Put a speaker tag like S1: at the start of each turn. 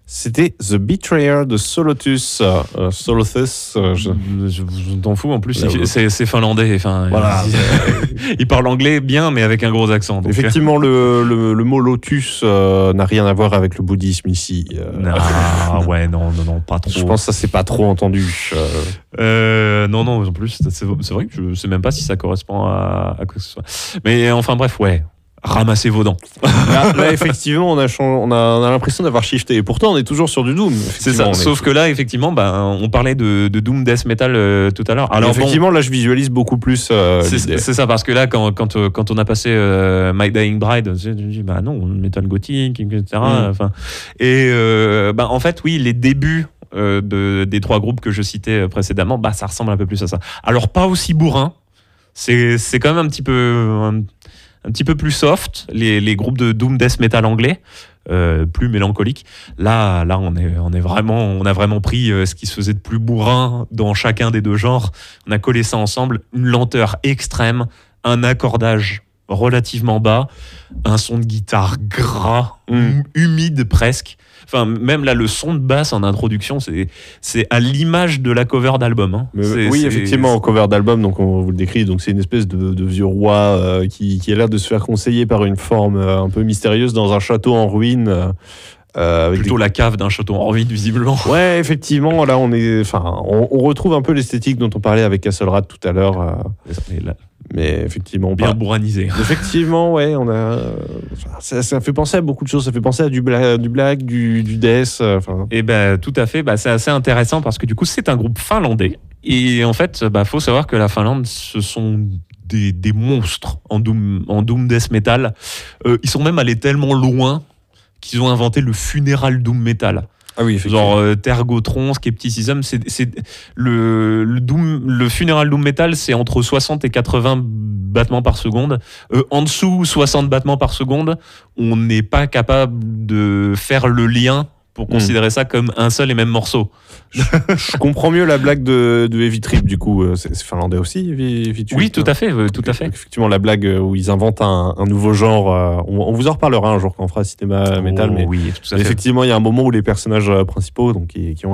S1: C'était The Betrayer de Solothus. Solothus,
S2: je t'en fous, en plus,
S1: Là,
S2: c'est finlandais. Enfin,
S1: voilà.
S2: il parle anglais bien, mais avec un gros accent. Donc...
S1: Effectivement, le mot lotus n'a rien à voir avec le bouddhisme ici.
S2: Ouais, non, pas trop.
S1: Je pense que ça s'est pas trop entendu.
S2: Non, en plus, c'est vrai que je sais même pas si ça correspond à quoi que ce soit. Mais enfin, bref, ouais. Ramassez vos dents.
S1: Là, effectivement, on a l'impression d'avoir shifté. Et pourtant, on est toujours sur du Doom.
S2: C'est ça. Sauf que là, effectivement, on parlait de Doom Death Metal tout à l'heure.
S1: Alors, effectivement, là, je visualise beaucoup plus.
S2: C'est ça, parce que là, quand on a passé My Dying Bride, je me dis, non, Metal Gothic, etc. En fait, oui, les débuts des trois groupes que je citais précédemment, ça ressemble un peu plus à ça. Alors, pas aussi bourrin. C'est quand même un petit peu plus soft, les groupes de Doom Death Metal anglais, plus mélancoliques. Là, on a vraiment pris ce qui se faisait de plus bourrin dans chacun des deux genres. On a collé ça ensemble, une lenteur extrême, un accordage relativement bas, un son de guitare gras, humide presque. Enfin, même là, le son de basse en introduction, c'est à l'image de la cover d'album. Hein.
S1: Oui, effectivement, en cover d'album, donc on vous le décrit, donc c'est une espèce de vieux roi qui a l'air de se faire conseiller par une forme un peu mystérieuse dans un château en ruine.
S2: Plutôt la cave d'un château en ruine, visiblement.
S1: Ouais, effectivement, là, on retrouve un peu l'esthétique dont on parlait avec Castle Rat tout à l'heure. Mais effectivement,
S2: bien bourranisé.
S1: Effectivement, ouais, ça fait penser à beaucoup de choses. Ça fait penser à du black, du death.
S2: Et tout à fait. C'est assez intéressant parce que du coup, c'est un groupe finlandais. Et en fait, faut savoir que la Finlande, ce sont des monstres en doom death metal. Ils sont même allés tellement loin qu'ils ont inventé le funeral doom metal.
S1: Ah oui, effectivement.
S2: Genre Tergotron, Skepticism, c'est le funeral doom metal, c'est entre 60 et 80 battements par seconde. En dessous 60 battements par seconde, on n'est pas capable de faire le lien pour considérer ça comme un seul et même morceau.
S1: Je comprends mieux la blague de Heavy Trip, du coup. C'est finlandais aussi, Heavy Trip.
S2: Oui, tout à fait.
S1: Effectivement, la blague où ils inventent un nouveau genre. On vous en reparlera un jour quand on fera cinéma métal. Mais
S2: oui, tout à fait.
S1: effectivement, il y a un moment où les personnages principaux, donc, qui ont